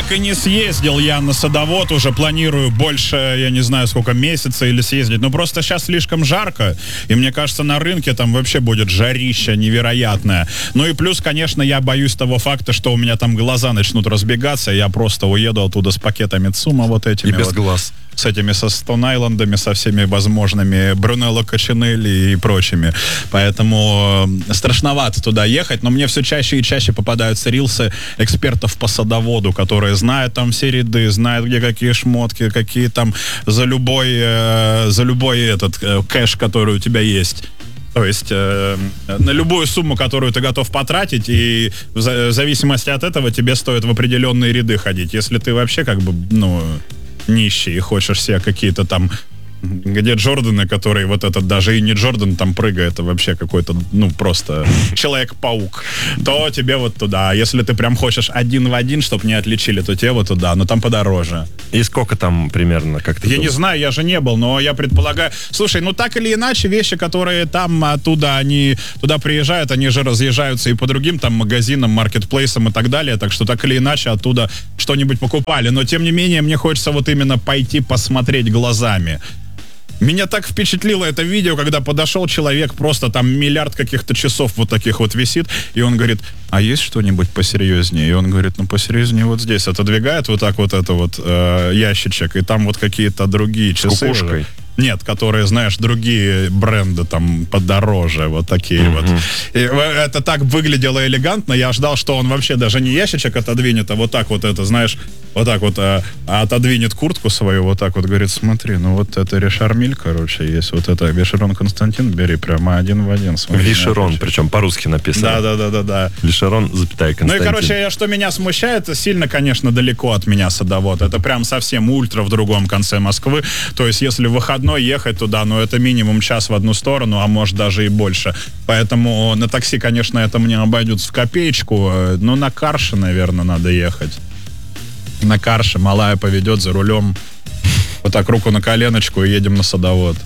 Так и не съездил я на садовод, уже планирую больше, я не знаю, сколько месяца или съездить. Но просто сейчас слишком жарко, и мне кажется, на рынке там вообще будет жарища невероятное. Ну и плюс, конечно, я боюсь того факта, что у меня там глаза начнут разбегаться, и я просто уеду оттуда с пакетами ЦУМа вот этими. И без вот, глаз. с этими, со Стоун-Айлендами, со всеми возможными Брунелло Качинелли и прочими. Поэтому страшновато туда ехать, но мне все чаще и чаще попадаются рилсы экспертов по садоводу, которые знают там все ряды, знают, где какие шмотки, какие там за любой этот кэш, который у тебя есть. То есть на любую сумму, которую ты готов потратить, и в зависимости от этого тебе стоит в определенные ряды ходить. Если ты вообще как бы, нищий и хочешь себе какие-то там, где Джорданы, которые вот этот даже и не Джордан там прыгает, а вообще какой-то, просто Человек-паук, то тебе вот туда. А если ты прям хочешь один в один, чтобы не отличили, то тебе вот туда, но там подороже. И сколько там примерно, как ты Я думаешь? не знаю, я же не был, но я предполагаю... Слушай, так или иначе, вещи, которые там оттуда, они туда приезжают, они же разъезжаются и по другим там магазинам, маркетплейсам и так далее, так что так или иначе оттуда что-нибудь покупали. Но тем не менее, мне хочется вот именно пойти посмотреть глазами. Меня так впечатлило это видео, когда подошел человек, просто там миллиард каких-то часов вот таких вот висит, и он говорит, а есть что-нибудь посерьезнее? И он говорит, посерьезнее вот здесь. Отодвигает вот так вот это вот ящичек, и там вот какие-то другие часы. С кукушкой? Нет, которые, знаешь, другие бренды там подороже, вот такие вот. И это так выглядело элегантно, я ждал, что он вообще даже не ящичек отодвинет, а вот так вот это, знаешь, вот так вот отодвинет куртку свою, вот так вот, говорит, смотри, вот это Ришармиль, короче, есть, вот это Вишерон Константин, бери прямо один в один. Смотри, Вишерон, причем по-русски написано. Да. Вишерон, Константин. Ну и, короче, что меня смущает, сильно, конечно, далеко от меня садовод. Это прям совсем ультра в другом конце Москвы. То есть, если в выходной ехать туда, это минимум час в одну сторону, а может даже и больше. Поэтому на такси, конечно, это мне обойдется в копеечку. Но на Карше, наверное, надо ехать. На Карше малая поведет за рулем. Вот так руку на коленочку и едем на садовод.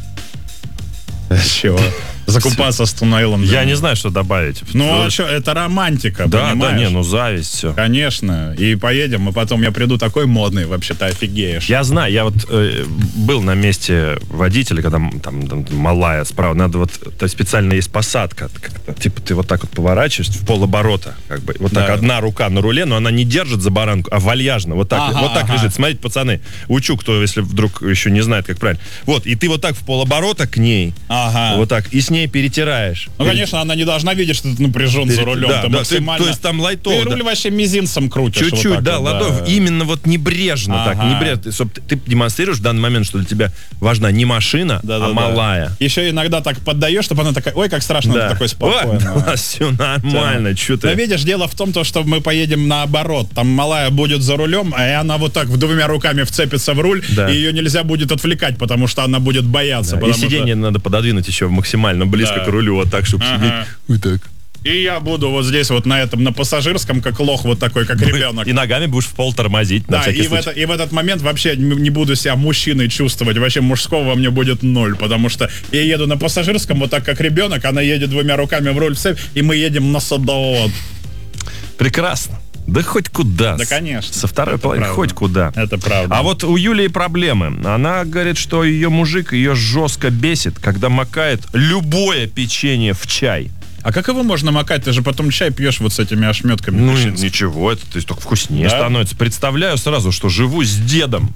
Чего? Закупаться с Стоун-Айлендом. Я не знаю, что добавить. А что, это романтика, да, понимаешь? Да, зависть, все. Конечно. И поедем, и потом я приду такой модный, вообще-то офигеешь. Я знаю, я вот был на месте водителя, когда там малая справа, надо то есть специально есть посадка, типа ты вот так вот поворачиваешься в полоборота, как бы, вот так одна рука на руле, но она не держит за баранку, а вальяжно, вот так лежит. Смотрите, пацаны, учу, кто, если вдруг еще не знает, как правильно. Вот, и ты вот так в полоборота к ней, вот так, и с ней перетираешь. Конечно, она не должна видеть, что ты напряжен за рулем. Да, максимально. то есть там лайтово. Ты руль вообще мизинцем крутишь. Чуть-чуть, вот так ладов. Именно вот небрежно так, небрежно. Чтобы ты демонстрируешь в данный момент, что для тебя важна не машина, а малая. Еще иногда так поддаешь, чтобы она такая, ой, как страшно, ты такой спокойно. Все нормально, что ты. Но видишь, дело в том, что мы поедем наоборот. Там малая будет за рулем, и она вот так двумя руками вцепится в руль, и ее нельзя будет отвлекать, потому что она будет бояться. И сиденье надо пододвинуть еще максимально близко к рулю, вот так, чтобы сидеть. Вот так. И я буду вот здесь вот на пассажирском, как лох, вот такой, как ребенок. И ногами будешь в пол тормозить. Да, и в этот момент вообще не буду себя мужчиной чувствовать. Вообще мужского во мне будет 0, потому что я еду на пассажирском вот так, как ребенок, она едет двумя руками в руль, и мы едем на садовод. Прекрасно. Да хоть куда. Да, конечно. Со второй половины хоть куда. Это правда. А вот у Юлии проблемы. Она говорит, что ее мужик ее жестко бесит, когда макает любое печенье в чай. А как его можно макать? Ты же потом чай пьешь вот с этими ошметками. Ничего, это то есть только вкуснее становится. Представляю сразу, что живу с дедом.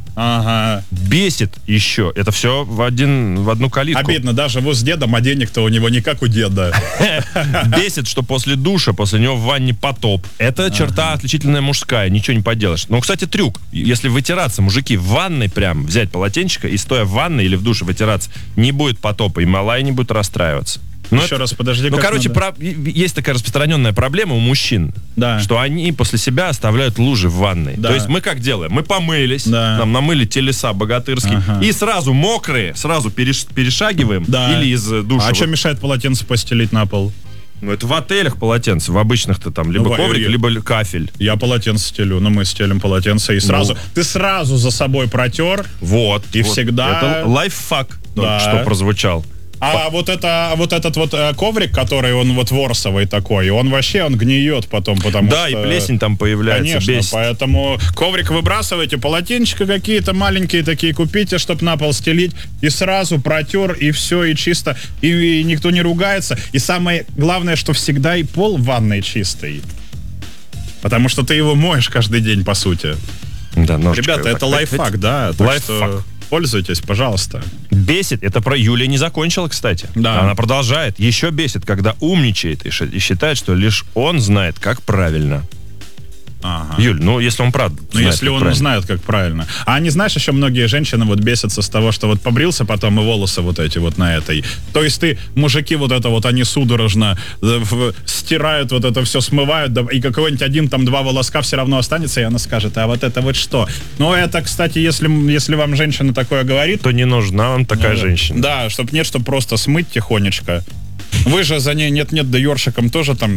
Бесит еще. Это все в одну калитку. Обидно, да, живу с дедом, а денег-то у него не как у деда. Бесит, что после душа, после него в ванне потоп. Это черта отличительная мужская, ничего не поделаешь. Но, кстати, трюк. Если вытираться, мужики, в ванной прям взять полотенчика и стоя в ванной или в душе вытираться, не будет потопа, и малая не будет расстраиваться. Еще раз, подожди. Есть такая распространенная проблема у мужчин, что они после себя оставляют лужи в ванной. То есть мы как делаем? Мы помылись, нам намыли телеса богатырские, и сразу мокрые, сразу перешагиваем или из душа. А что мешает полотенце постелить на пол? Ну, это в отелях полотенце, в обычных-то там либо коврик, либо кафель. Я полотенце стелю, но мы стелим полотенце, и сразу... Ты сразу за собой протер, вот, и всегда... Это лайфхак, что прозвучал. А вот этот коврик, который он вот ворсовый такой, он вообще, он гниет потом, потому да, что... и плесень там появляется. Конечно, бесит. поэтому коврик выбрасывайте, полотенчика какие-то маленькие такие купите, чтобы на пол стелить, и сразу протер, и все, и чисто, и никто не ругается. И самое главное, что всегда и пол в ванной чистый. Потому что ты его моешь каждый день, по сути. Да, ребята, это лайфхак, да? Так лайфхак. что пользуйтесь, пожалуйста. Бесит. Это про Юлия не закончила, кстати. Да. Она продолжает. Еще бесит, когда умничает и считает, что лишь он знает, как правильно. Ага. Юль, ну если он правда Ну, если он знает, как правильно. А не знаешь, еще многие женщины вот бесятся с того, что вот побрился потом и волосы вот эти вот на этой. То есть мужики вот это вот, они судорожно стирают вот это все, смывают, да, и какой-нибудь один там 2 волоска все равно останется, и она скажет, а вот это вот что? Ну, это, кстати, если вам женщина такое говорит... То не нужна вам такая женщина. Да, чтобы просто смыть тихонечко. Вы же за ней нет-нет, да ёршиком тоже там...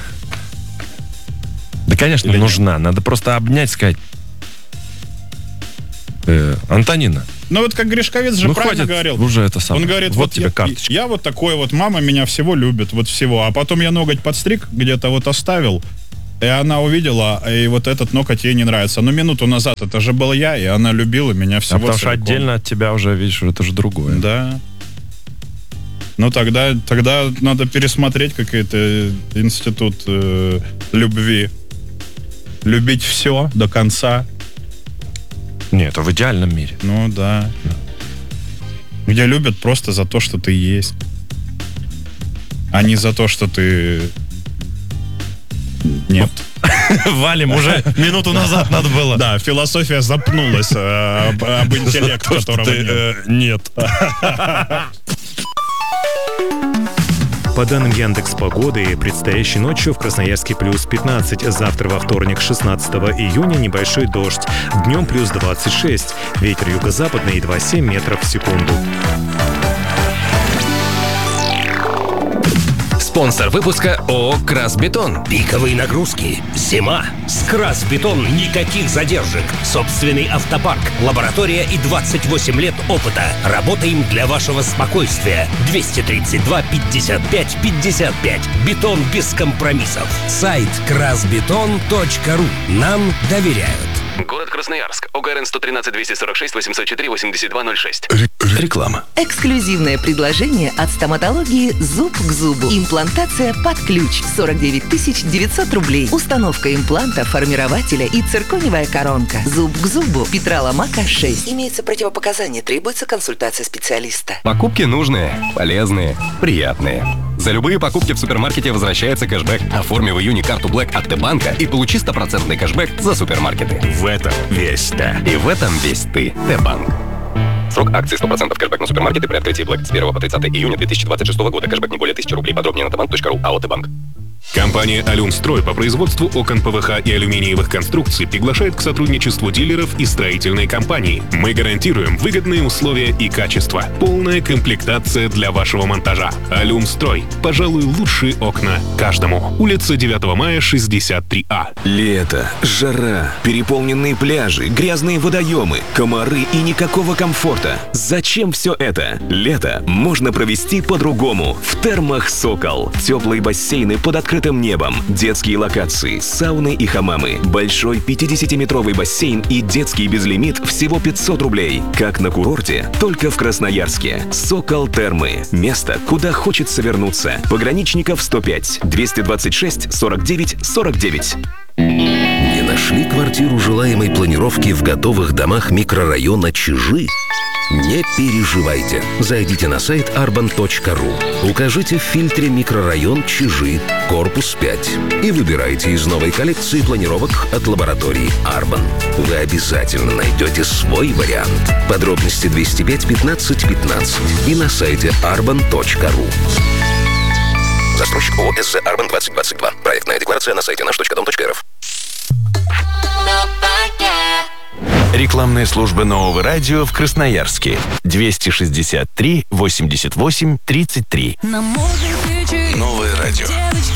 Да, конечно, или нужна. Нет? Надо просто обнять, сказать. Антонина. Ну вот как Гришковец же правильно говорил. Уже это самое. Он говорит, вот тебе карточка. Я вот такой вот, мама меня всего любит, вот всего. А потом я ноготь подстриг, где-то вот оставил, и она увидела, и вот этот ноготь ей не нравится. Но минуту назад это же был я, и она любила меня всего. Потому что отдельно от тебя уже, видишь, это же другое. Да. Ну тогда надо пересмотреть какой-то институт любви. Любить все до конца. Нет, это в идеальном мире. Ну да. Где любят просто за то, что ты есть. А не за то, что ты... Нет. Валим, уже минуту назад надо было. Да, философия запнулась об интеллекте, которого нет. По данным Яндекс.Погоды, предстоящей ночью в Красноярске плюс 15, завтра во вторник 16 июня небольшой дождь, днем плюс 26, ветер юго-западный 2,7 метров в секунду. Спонсор выпуска ООО «Красбетон». Пиковые нагрузки. Зима. С «Красбетон» никаких задержек. Собственный автопарк. Лаборатория и 28 лет опыта. Работаем для вашего спокойствия. 232 55 55. Бетон без компромиссов. Сайт красбетон.ру. Нам доверяют. Город Красноярск. ОГРН 113 246 804 8206. Реклама. Эксклюзивное предложение от стоматологии «Зуб к зубу». Имплантация под ключ. 49 900 рублей. Установка импланта, формирователя и циркониевая коронка. «Зуб к зубу». Петра Ломака, 6. Имеются противопоказания. Требуется консультация специалиста. Покупки нужные, полезные, приятные. За любые покупки в супермаркете возвращается кэшбэк. Оформи в июне карту Black от Т-банка и получи 100% кэшбэк за супермаркеты. В этом весь ты. И в этом весь ты. Т-банк. Срок акции 100% кэшбэк на супермаркеты при открытии Black с 1 по 30 июня 2026 года. Кэшбэк не более 1000 рублей. Подробнее на tbank.ru. АО «Т-банк». Компания «Алюмстрой» по производству окон ПВХ и алюминиевых конструкций приглашает к сотрудничеству дилеров и строительной компании. Мы гарантируем выгодные условия и качество. Полная комплектация для вашего монтажа. «Алюмстрой». Пожалуй, лучшие окна каждому. Улица 9 мая, 63А. Лето, жара, переполненные пляжи, грязные водоемы, комары и никакого комфорта. Зачем все это? Лето можно провести по-другому. В термах «Сокол». Теплые бассейны под открытым небом, детские локации, сауны и хамамы, большой 50-метровый бассейн и детский безлимит всего 500 рублей. Как на курорте, только в Красноярске. «Сокол Термы». Место, куда хочется вернуться. Пограничников 105, 226 49 49. Не нашли квартиру желаемой планировки в готовых домах микрорайона Чижи? Не переживайте. Зайдите на сайт arban.ru. Укажите в фильтре «Микрорайон Чижи», корпус 5 и выбирайте из новой коллекции планировок от лаборатории Арбан. Вы обязательно найдете свой вариант. Подробности 205 15 15 и на сайте arban.ru. Застройщик ООО «СЗ Арбан 2022». Проектная декларация на сайте наш.дом.рф. Рекламная служба Нового радио в Красноярске. 263 88 33. Новое радио.